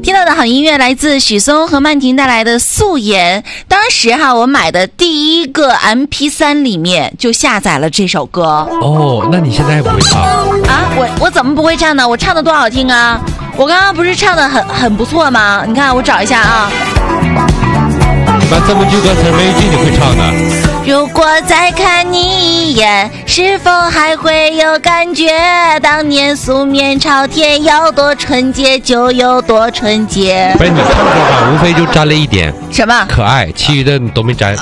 听到的好音乐来自许嵩和曼婷带来的素颜。当时我买的第一个 MP3 里面就下载了这首歌。 哦，那你现在还不会唱啊？我怎么不会唱呢？我唱的多好听啊！我刚刚不是唱的很不错吗？你看我找一下啊。 你把这么句歌词没一句你会唱的。 如果再看你一眼，是否还会有感觉？当年素面朝天，有多纯洁就有多纯洁。 不是你唱歌吧，无非就沾了一点什么可爱，其余的都没沾。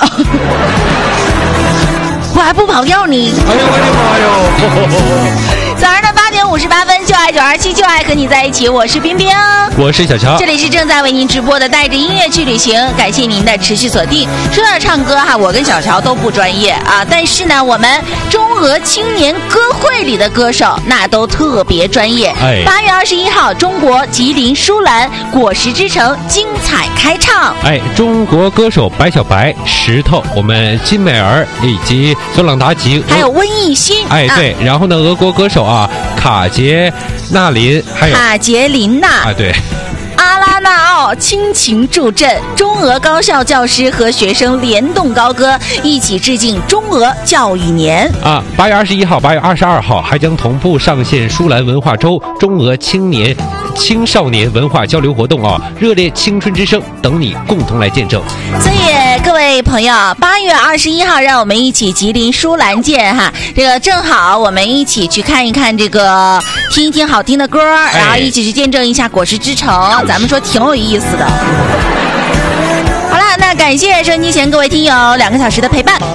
我还不跑调你。 哎呦我的妈哟！ 早上的8点58分，就爱927，就爱和你在一起。我是冰冰， 我是小乔， 这里是正在为您直播的带着音乐去旅行，感谢您的持续锁定。说到唱歌我跟小乔都不专业啊，但是呢，我们中俄青年歌会里的歌手那都特别专业。8月21号，中国吉林舒兰果实之城精彩开唱。 中国歌手白小白、石头，我们金美儿以及孙朗达吉， 还有温艺兴。 对，然后呢，俄国歌手卡捷纳林，还有卡捷琳娜对。 阿拉纳奥倾情助阵，中俄高校教师和学生联动高歌，一起致敬中俄教育年。 8月21号、8月22号还将同步上线舒兰文化周中俄青少年文化交流活动热烈青春之声等你共同来见证。 所以各位朋友，8月21号让我们一起吉林舒兰见这个正好我们一起去看一看这个，听一听好听的歌，然后一起去见证一下果实之城，咱们说挺有意思的。好了，那感谢收音机前各位听友2个小时的陪伴。